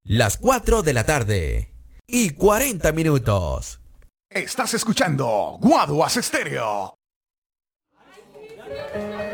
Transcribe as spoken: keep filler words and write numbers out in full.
Las cuatro de la tarde y cuarenta minutos. Estás escuchando Guaduas Estéreo.